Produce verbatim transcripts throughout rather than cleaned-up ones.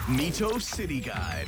Mito City Guide.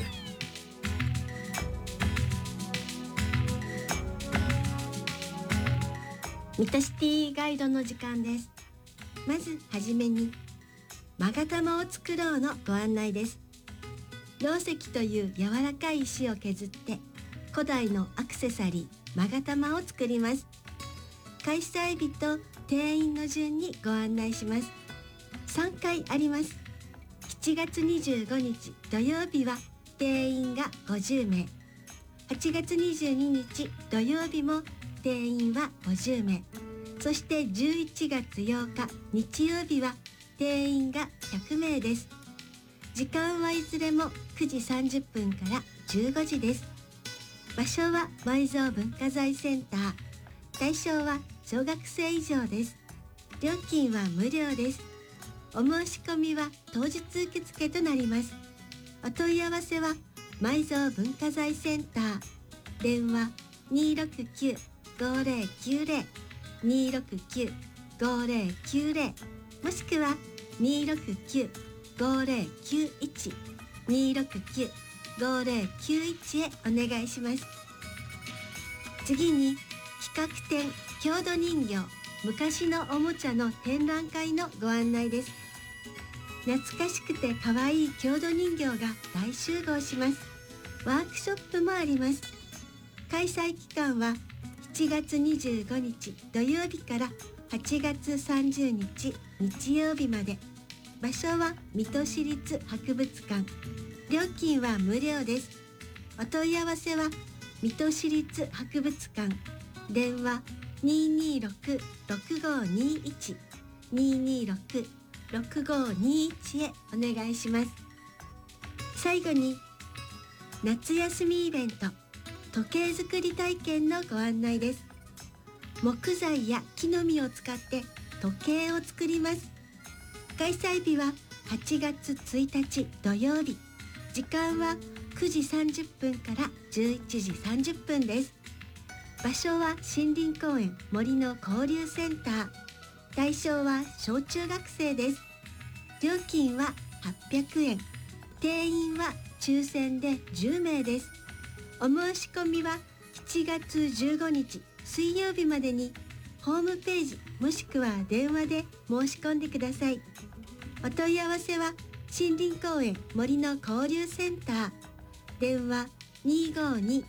ミトシティガイドの時間です。まずはじめに勾玉を作ろうのご案内です。蝋石という柔らかい石を削って古代のアクセサリー勾玉を作ります。開催日と定員の順にご案内します。さんかいあります。しちがつにじゅうごにち土曜日は定員がごじゅうめい、はちがつにじゅうににち土曜日も定員はごじゅうめい、そしてじゅういちがつようか日曜日は定員がひゃくめいです。時間はいずれもくじさんじゅっぷんからじゅうごじです。場所は埋蔵文化財センター。対象は小学生以上です。料金は無料です。お申し込みは当日受付となります。お問い合わせは埋蔵文化財センター。電話 にーろくきゅう ごぜろきゅうぜろ にーろくきゅう ごぜろきゅうぜろ もしくは にーろくきゅう ごぜろきゅういち にーろくきゅう ごぜろきゅういち へお願いします。次に企画展郷土人形昔のおもちゃの展覧会のご案内です。懐かしくて可愛い郷土人形が大集合します。ワークショップもあります。開催期間はしちがつにじゅうごにち土曜日からはちがつさんじゅうにち日曜日まで。場所は水戸市立博物館。料金は無料です。お問い合わせは水戸市立博物館。電話 にーにーろく ろくごーにーいち にーにーろく ろくごーにーいち へお願いします。最後に夏休みイベント時計作り体験のご案内です。木材や木の実を使って時計を作ります。開催日ははちがつついたち土曜日。時間はくじさんじゅっぷんからじゅういちじさんじゅっぷんです。場所は森林公園森の交流センター。対象は小中学生です。料金ははっぴゃくえん。定員は抽選でじゅうめいです。お申し込みはしちがつじゅうごにち水曜日までにホームページもしくは電話で申し込んでください。お問い合わせは森林公園森の交流センター。電話 にーごーに